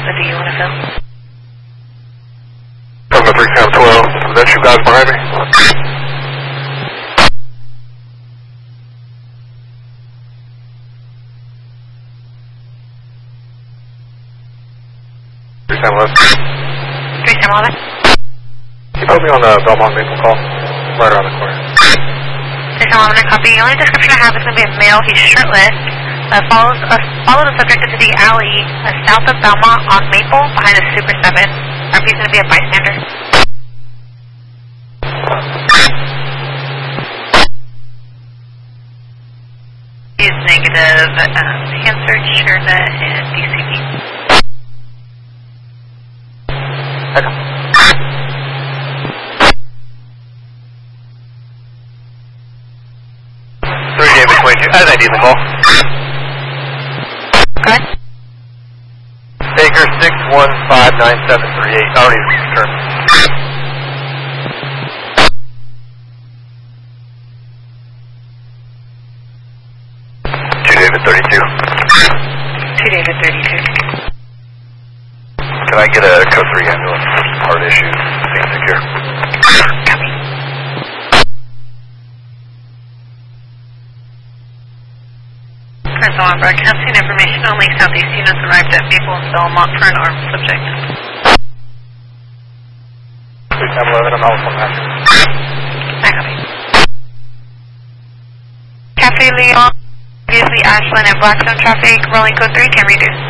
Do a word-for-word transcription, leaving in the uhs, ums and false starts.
What do you want to fill? From the three cam twelve. Is that you guys behind me? three cam eleven. three cam eleven? Can you put me on the Belmont Maple call? Right around the corner. three cam eleven, copy. The only description I have is going to be a male. He's shirtless. Uh, follows, uh, follow the subject into the alley uh, south of Belmont on Maple behind a Super seven. R P is going to be a bystander. He's negative. Um, hand search, Sherva, and D C B. Echo. three David twenty-two. I have an I D in the call. Good. Baker six one five nine seven three eight. I don't even return. two David thirty-two. two David thirty-two. Can I get a code three ambulance for some hard issues? Being secure. Copy. First of all, broadcasting information only. Southeast units arrived at Maple and Belmont for an armed subject. three cam eleven, I'm out from that. I copy. Cafe Leon, previously Ashland and Blackstone traffic, rolling code three, can reduce.